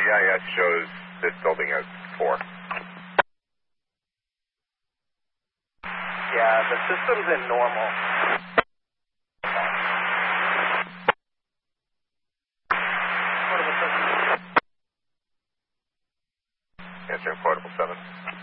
GIS shows this building as 4. Yeah, the system's in normal. Answering portable 7.